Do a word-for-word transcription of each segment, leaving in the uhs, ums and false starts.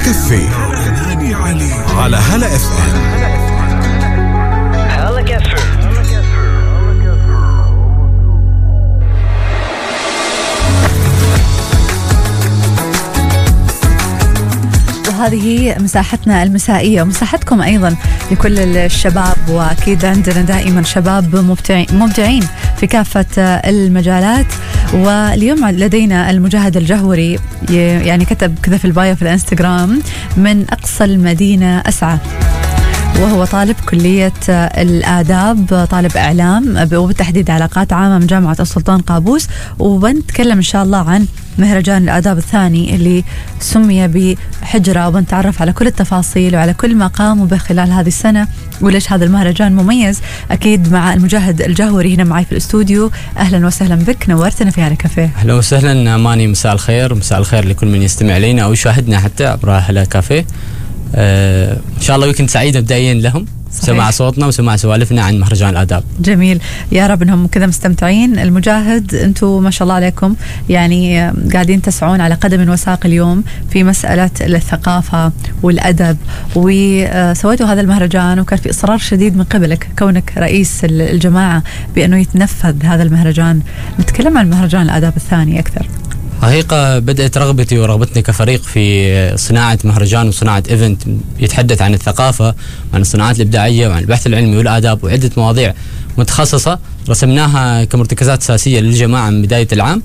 هلا كافيه على هلا اف ام. هلا كافيه. وهذه مساحتنا المسائية ومساحتكم أيضا لكل الشباب، وأكيد عندنا دائما شباب مبدعين في كافة المجالات. واليوم لدينا المجاهد الجهوري، يعني كتب كذا في البايو في الانستغرام: من أقصى المدينة أسعى، وهو طالب كلية الآداب، طالب إعلام وبالتحديد علاقات عامة من جامعة السلطان قابوس. وبنتكلم إن شاء الله عن مهرجان الآداب الثاني اللي سمي بحجرة، وبنتعرف على كل التفاصيل وعلى كل ما قاموا به خلال هذه السنة وليش هذا المهرجان مميز. أكيد مع المجاهد الجهوري هنا معي في الاستوديو. أهلا وسهلا بك، نورتنا في هلا كافيه. أهلا وسهلا ماني، مساء الخير ومساء الخير لكل من يستمع لنا أو يشاهدنا حتى عبر هلا كافيه. آه إن شاء الله ويكند سعيد مبدئيا لهم. صحيح. سمع صوتنا وسمع سوالفنا عن مهرجان الآداب. جميل، يا رب انهم كذا مستمتعين. المجاهد انتم ما شاء الله عليكم يعني قاعدين تسعون على قدم وساق اليوم في مسألة الثقافة والأدب، وسويتوا هذا المهرجان وكان في إصرار شديد من قبلك كونك رئيس الجماعة بأنه يتنفذ هذا المهرجان. نتكلم عن مهرجان الآداب الثاني أكثر. حقيقة بدأت رغبتي ورغبتنا كفريق في صناعة مهرجان وصناعة إيفنت يتحدث عن الثقافة وعن الصناعات الإبداعية وعن البحث العلمي والآداب وعدة مواضيع متخصصة رسمناها كمرتكزات أساسية للجماعة من بداية العام.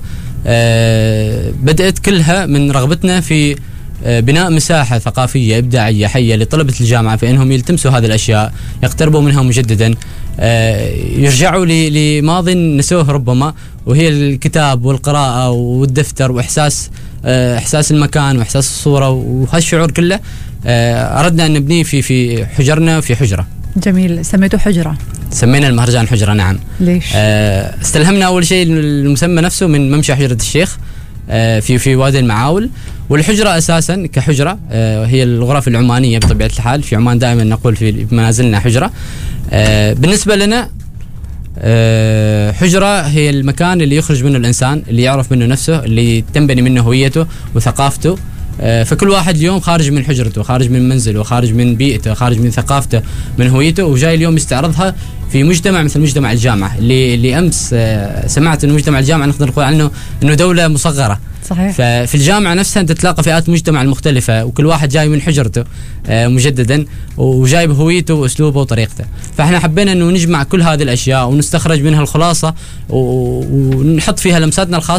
أه بدأت كلها من رغبتنا في بناء مساحة ثقافية إبداعية حية لطلبة الجامعة في أنهم يلتمسوا هذه الأشياء، يقتربوا منها مجددا، يرجعوا لماضي نسوه ربما، وهي الكتاب والقراءة والدفتر وإحساس إحساس المكان وإحساس الصورة وهالشعور كله. أردنا أن نبنيه في في حجرنا في حجرة. جميل، سميته حجرة. سمينا المهرجان حجرة. نعم. ليش؟ استلهمنا أول شيء المسمى نفسه من ممشى حجرة الشيخ في في وادي المعاول. والحجرة أساسا كحجرة هي الغرف العمانية بطبيعة الحال. في عمان دائما نقول في منازلنا حجرة. بالنسبة لنا حجرة هي المكان اللي يخرج منه الإنسان، اللي يعرف منه نفسه، اللي تنبني منه هويته وثقافته. فكل واحد اليوم خارج من حجرته، خارج من منزله، خارج من بيئته، خارج من ثقافته، من هويته، وجاي اليوم يستعرضها في مجتمع مثل مجتمع الجامعة اللي اللي أمس سمعت إنه مجتمع الجامعة نقدر نقول عنه إنه دولة مصغرة. صحيح. ففي الجامعة نفسها أنت تلاقى فئات مجتمع المختلفة، وكل واحد جاي من حجرته مجددا وجاي بهويته وأسلوبه وطريقته. فإحنا حبينا إنه نجمع كل هذه الأشياء ونستخرج منها الخلاصة ونحط فيها لمساتنا الخاصة